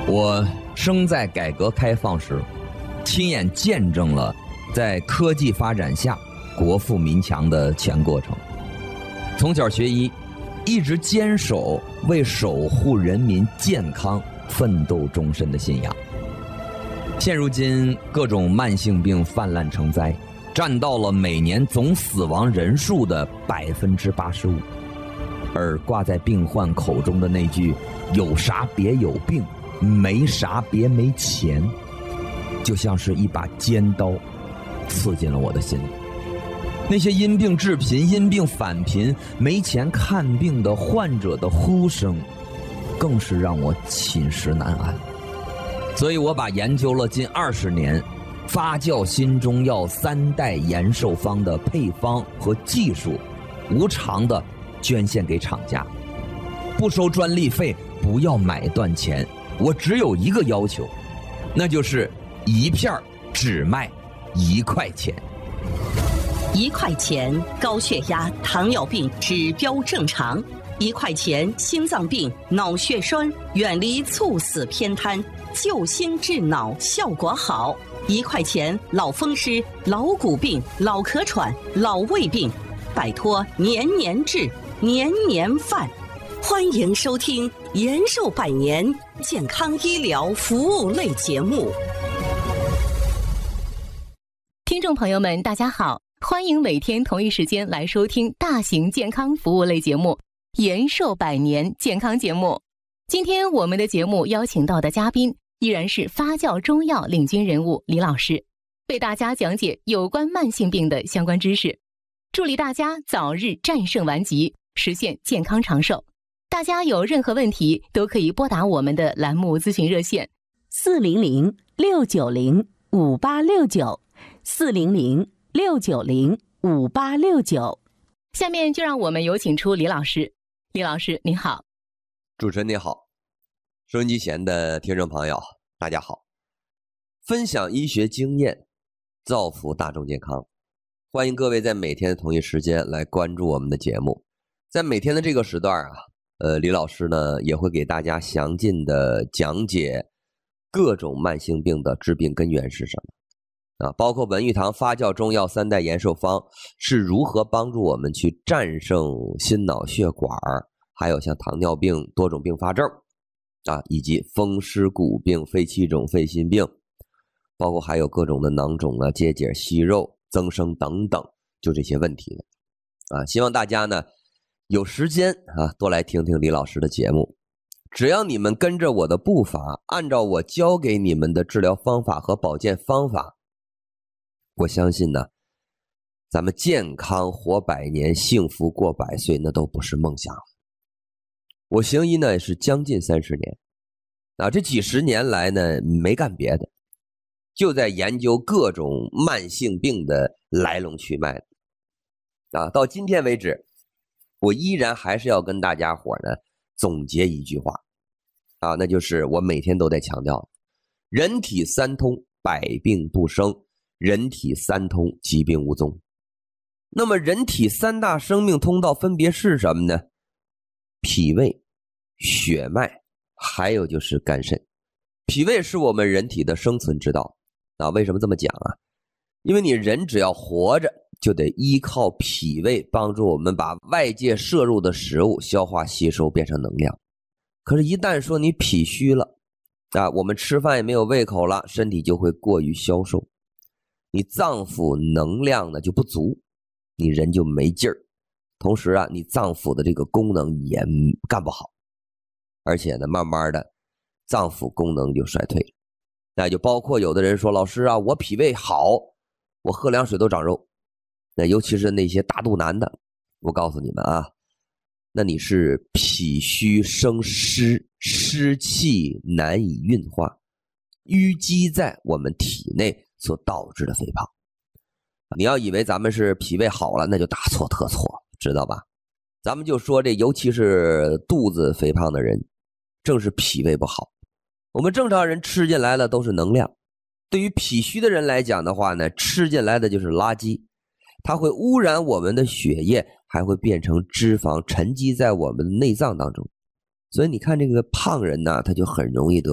我生在改革开放时，亲眼见证了在科技发展下国富民强的全过程。从小学医，一直坚守为守护人民健康奋斗终身的信仰。现如今各种慢性病泛滥成灾，占到了每年总死亡人数的85%，而挂在病患口中的那句“有啥别有病，没啥别没钱”，就像是一把尖刀刺进了我的心里。那些因病致贫、因病返贫、没钱看病的患者的呼声，更是让我寝食难安。所以我把研究了近20年发酵新中药3代延寿方的配方和技术，无偿的捐献给厂家，不收专利费，不要买断钱。我只有一个要求，那就是一片只卖1块钱。 1块钱，高血压、糖尿病指标正常；1块钱，心脏病、脑血栓远离猝死偏瘫，救心治脑效果好；1块钱，老风湿、老骨病、老咳喘、老胃病，摆脱年年治、年年犯。欢迎收听延寿百年健康医疗服务类节目。 听众朋友们，大家好，欢迎每天同一时间来收听大型健康服务类节目延寿百年健康节目。今天我们的节目邀请到的嘉宾依然是发酵中药领军人物李老师，为大家讲解有关慢性病的相关知识，助力大家早日战胜顽疾，实现健康长寿。大家有任何问题都可以拨打我们的栏目咨询热线400-690-5869，400-690-5869。下面就让我们有请出李老师。李老师您好。 主持人你好，收音机前的听众朋友大家好。分享医学经验，造福大众健康，欢迎各位在每天的同一时间来关注我们的节目。在每天的这个时段李老师呢也会给大家详尽的讲解各种慢性病的致病根源是什么包括文玉堂发酵中药3代延寿方是如何帮助我们去战胜心脑血管，还有像糖尿病多种并发症以及风湿骨病、肺气肿、肺心病，包括还有各种的囊肿结节、息肉、增生等等，就这些问题希望大家呢有时间多来听听李老师的节目。只要你们跟着我的步伐，按照我教给你们的治疗方法和保健方法，我相信呢咱们健康活100年，幸福过100岁，那都不是梦想了。我行医呢也是将近30年这几十年来呢没干别的，就在研究各种慢性病的来龙去脉到今天为止，我依然还是要跟大家伙呢总结一句话那就是我每天都在强调，人体三通，百病不生，人体三通，疾病无踪。那么人体3大生命通道分别是什么呢？脾胃、血脉，还有就是肝肾。脾胃是我们人体的生存之道为什么这么讲因为你人只要活着，就得依靠脾胃帮助我们把外界摄入的食物消化吸收变成能量。可是一旦说你脾虚了我们吃饭也没有胃口了，身体就会过于消瘦，你脏腑能量呢就不足，你人就没劲儿，同时你脏腑的这个功能也干不好，而且呢慢慢的脏腑功能就衰退。那就包括有的人说，老师我脾胃好，我喝凉水都长肉。那尤其是那些大肚腩的，我告诉你们那你是脾虚生湿，湿气难以运化，淤积在我们体内所导致的肥胖。你要以为咱们是脾胃好了，那就大错特错，知道吧？咱们就说这尤其是肚子肥胖的人，正是脾胃不好。我们正常人吃进来的都是能量，对于脾虚的人来讲的话呢，吃进来的就是垃圾，它会污染我们的血液，还会变成脂肪沉积在我们的内脏当中。所以你看这个胖人呢，他就很容易得